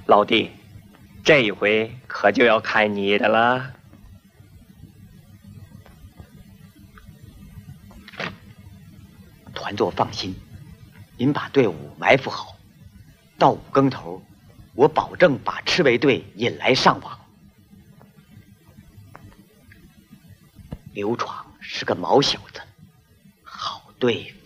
老弟，这一回可就要看你的了。 团座放心，您把队伍埋伏好，到5更头，我保证把赤卫队引来上网。刘闯是个毛小子，好对付。